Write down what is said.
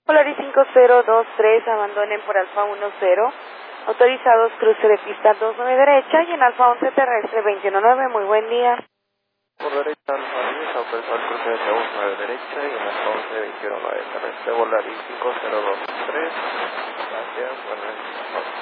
Polaris 5023, abandonen por Alfa 10. Autorizados cruce de pista 29 derecha y en Alfa 11 terrestre 219. Muy buen día. Por derecha Alfa 10, autorizado cruce de 29 derecha y en Alfa 11 219 terrestre, Polaris 5023. Gracias, buenas noches.